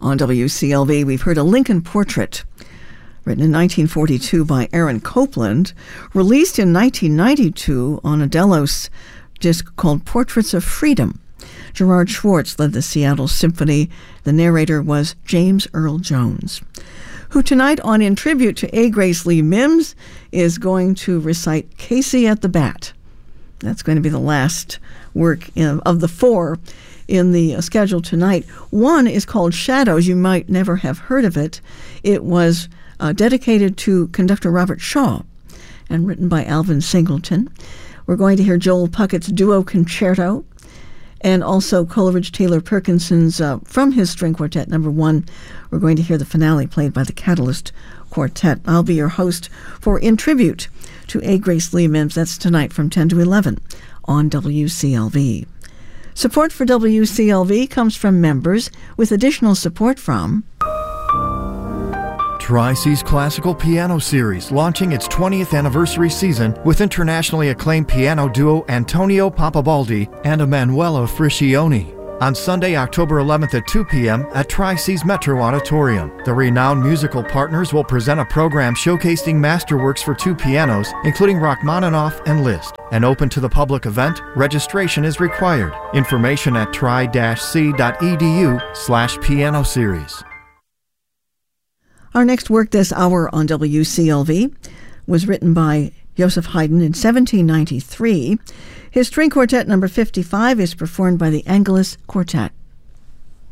On WCLV, we've heard a Lincoln Portrait, written in 1942 by Aaron Copland, released in 1992 on a Delos disc called Portraits of Freedom. Gerard Schwartz led the Seattle Symphony. The narrator was James Earl Jones, who tonight on In Tribute to A. Grace Lee Mims is going to recite Casey at the Bat. That's going to be the last work of the four in the schedule tonight. One is called Shadows. You might never have heard of it. It was dedicated to conductor Robert Shaw and written by Alvin Singleton. We're going to hear Joel Puckett's Duo Concerto, and also Coleridge Taylor Perkinson's from his String Quartet No. 1. We're going to hear the finale played by the Catalyst Quartet. I'll be your host for In Tribute to A. Grace Lee Mims. That's tonight from 10 to 11 on WCLV. Support for WCLV comes from members, with additional support from Tri-C's Classical Piano Series, launching its 20th anniversary season with internationally acclaimed piano duo Antonio Papabaldi and Emanuela Friscioni. On Sunday, October 11th at 2 p.m. at Tri-C's Metro Auditorium. The renowned musical partners will present a program showcasing masterworks for two pianos, including Rachmaninoff and Liszt. An open-to-the-public event, registration is required. Information at tri-c.edu/piano series. Our next work this hour on WCLV was written by Joseph Haydn in 1793. His String Quartet No. 55 is performed by the Angelus Quartet.